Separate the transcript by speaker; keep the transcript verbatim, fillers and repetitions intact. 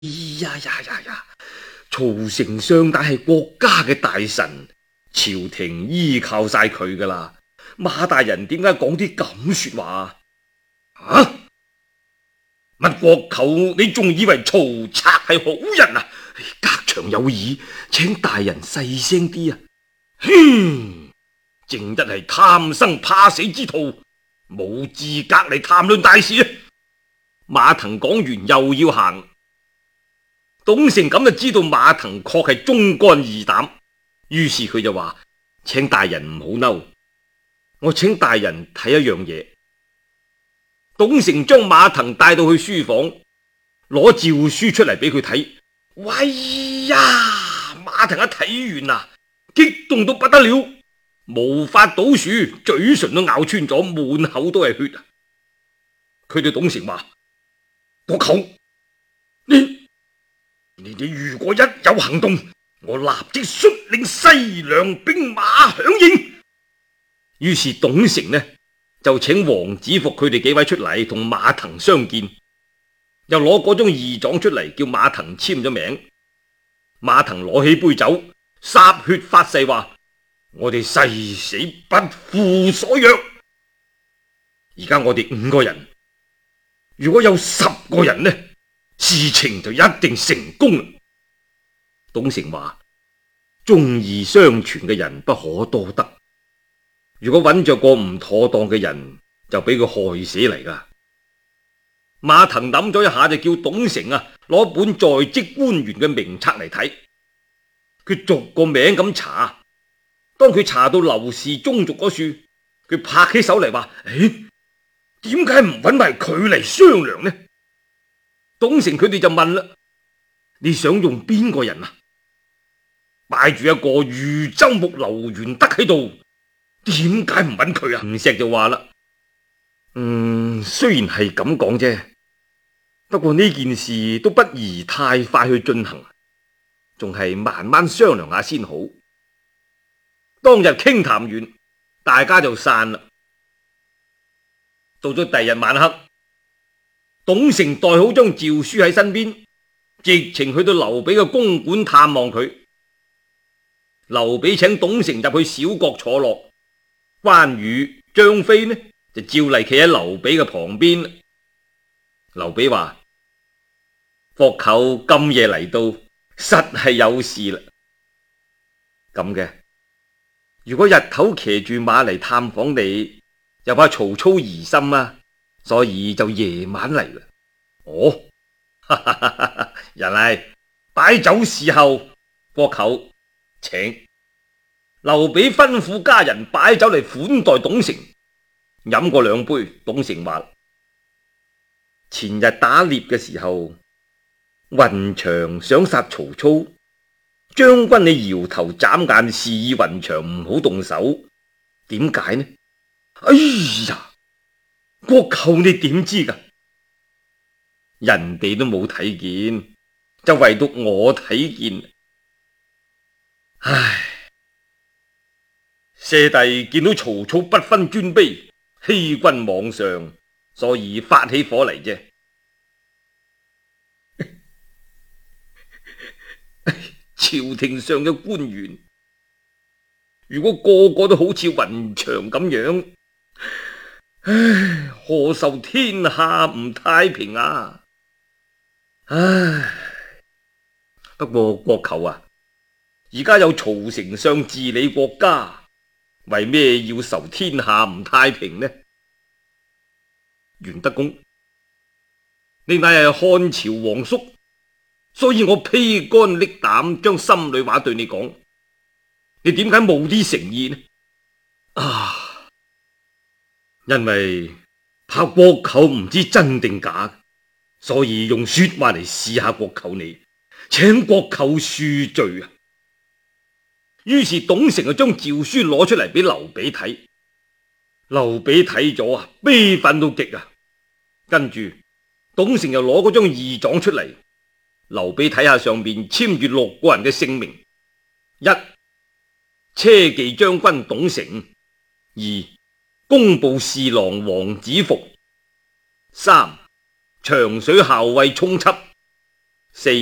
Speaker 1: 呀呀呀呀！曹丞相乃係國家嘅大臣，朝廷依靠晒佢噶啦。馬大人點解講啲咁說話啊？乜國舅你仲以為曹賊係好人啊？隔牆有耳，請大人細聲啲啊！哼，正一係貪生怕死之徒，冇資格嚟談論大事啊！馬騰講完又要行，董承咁就知道馬騰確係忠肝義膽，於是佢就話：請大人唔好嬲，我請大人睇一樣嘢。董承將馬騰帶到去書房，攞詔書出嚟俾佢睇。喂呀！馬騰一睇完啊，激動到不得了，無法倒樹，嘴唇都咬穿咗，滿口都係血啊！佢對董承話：國舅，你你你如果一有行動，我立即率領西涼兵馬響應。於是董承呢就請王子服佢哋幾位出嚟同馬騰相見，又攞嗰張義狀出嚟叫馬騰簽咗名。馬騰攞起杯酒，灑血發誓話：我哋誓死不負所約。而家我哋五個人，如果有十個人呢，事情就一定成功啦。董承話：忠義相傳嘅人不可多得，如果揾着個唔妥當嘅人，就俾佢害死嚟噶。馬騰諗咗一下，就叫董承啊攞本在職官員嘅名冊嚟睇。佢逐個名咁查，當佢查到劉氏宗族嗰處，佢拍起手嚟話：誒，點解唔揾埋佢嚟商量呢？董承佢哋就問啦：你想用邊個人啊？擺住一個豫州牧劉元德喺度，點解唔揾佢啊？吳石就話啦：嗯，雖然係咁講啫，不過呢件事都不宜太快去進行，仲係慢慢商量下先好。當日傾談完，大家就散啦。到咗第二日晚黑，董承帶好張詔書喺身邊，直情去到劉備嘅公館探望佢。劉備請董承入去小閣坐落，關羽、張飛呢就照例企喺劉備嘅旁邊。劉備話：國舅今夜嚟到，實係有事啦。咁嘅，如果日頭騎住馬嚟探訪你，又怕曹操疑心啊，所以就夜晚嚟啦。哦，哈哈哈哈，人嚟擺酒侍候，國舅請。劉備吩咐家人擺酒嚟款待董承。飲過兩杯，董承話：前日打獵嘅時候，雲長想殺曹操，將軍你搖頭眨眼，示意雲長唔好動手，點解呢？哎呀，國舅你點知噶？人哋都冇睇見，就唯獨我睇見。唉，舍弟見到曹操不分尊卑，欺君罔上，所以發起火嚟啫。朝廷上嘅官員，如果個個都好似雲長咁樣，唉，何愁天下唔太平啊？唉，不過國舅啊，而家有曹丞相治理國家，為咩要愁天下唔太平呢？元德公，你乃係漢朝皇叔，所以我披肝搦膽將心裏話對你講，你點解冇啲誠意呢？啊，因為怕國舅唔知真定假，所以用說話嚟試下國舅你，請國舅恕罪啊！於是董承就將詔書攞出嚟俾劉備睇，劉備睇咗啊，悲憤到極啊！跟住董承又攞嗰張義狀出嚟，劉備睇下上邊簽住六個人嘅姓名：一、車騎將軍董承；二、工部侍郎王子服；三、長水校尉充緝； 四